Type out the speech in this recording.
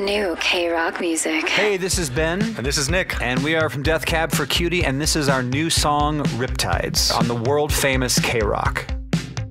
New K-Rock music. Hey, this is Ben. And this is Nick. And we are from Death Cab for Cutie, and this is our new song, Riptides, on the world-famous K-Rock.